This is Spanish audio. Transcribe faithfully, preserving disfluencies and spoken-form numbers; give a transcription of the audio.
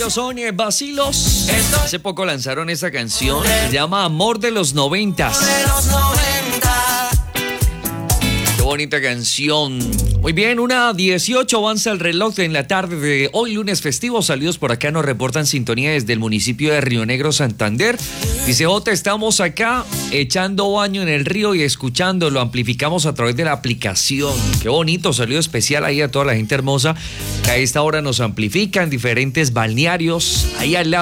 Son eh, Vacilos. Hace poco lanzaron esa canción, se llama Amor de los Noventas. Qué bonita canción. Muy bien, una dieciocho avanza el reloj en la tarde de hoy, lunes festivo. Saludos por acá, nos reportan sintonía desde el municipio de Río Negro, Santander. Dice Jota, estamos acá echando baño en el río y escuchando, lo amplificamos a través de la aplicación. Qué bonito, saludo especial ahí a toda la gente hermosa que a esta hora nos amplifica en diferentes balnearios, ahí al lado.